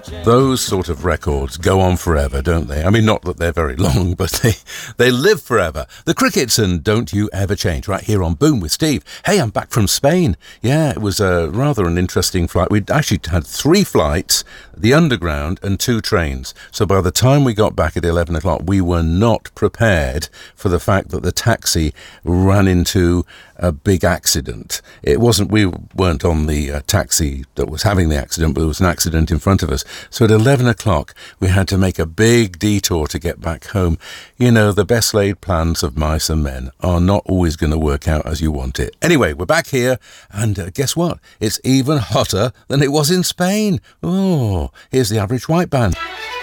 Those sort of records go on forever, don't they? I mean, not that they're very long, but they live forever. The Crickets and Don't You Ever Change, right here on Boom with Steve. Hey, I'm back from Spain. Yeah, it was rather an interesting flight. We'd actually had 3 flights, the Underground and 2 trains. So by the time we got back at 11 o'clock, we were not prepared for the fact that the taxi ran into a big accident. We weren't on the taxi that was having the accident, but there was an accident in front of us. So at 11 o'clock, we had to make a big detour to get back home. You know, the best laid plans of mice and men are not always going to work out as you want it. Anyway, we're back here, and guess what? It's even hotter than it was in Spain. Oh, here's the Average White Band.